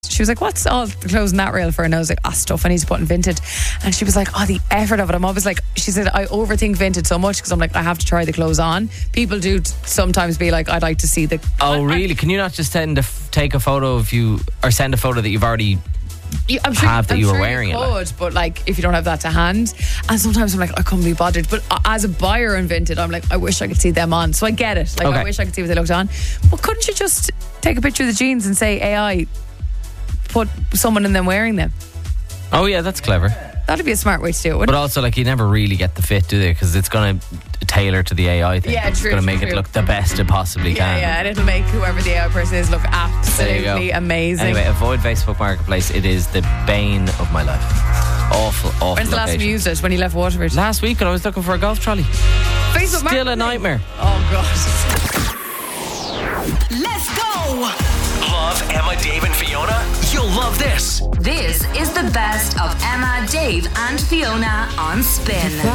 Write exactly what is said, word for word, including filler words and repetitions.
She was like, what's all the clothes in that rail for? And I was like, ah, oh, stuff I need to put in Vinted. And she was like, oh, the effort of it. I'm always like, she said, I overthink Vinted so much because I'm like, I have to try the clothes on. People do t- sometimes be like, I'd like to see the... Oh, really? Can you not just send a f- take a photo of you, or send a photo that you've already... Yeah, I'm sure, have that I'm you were sure wearing you it, could, like. but like if you don't have that to hand, and sometimes I'm like, I couldn't be bothered. But uh, as a buyer in Vinted, I'm like, I wish I could see them on. So I get it. Like Okay. I wish I could see what they looked on. But couldn't you just take a picture of the jeans and say A I put someone in them wearing them? Oh yeah, that's clever. That'd be a smart way to do it, But wouldn't also, like, you never really get the fit, do they? Because it's going to tailor to the A I thing. Yeah, It's true, going to true, make true. it look the best it possibly it? can. Yeah, yeah, and it'll make whoever the A I person is look There you absolutely go. amazing. Anyway, avoid Facebook Marketplace. It is the bane of my life. Awful, awful When's the last time location. you used it? When you left Waterford? Last week when I was looking for a golf trolley. Facebook Still a Marketplace. nightmare. Oh God. Let's go! Love Emma, Dave, and Fiona? You'll love this. This is the best of Emma, Dave, and Fiona on Spin.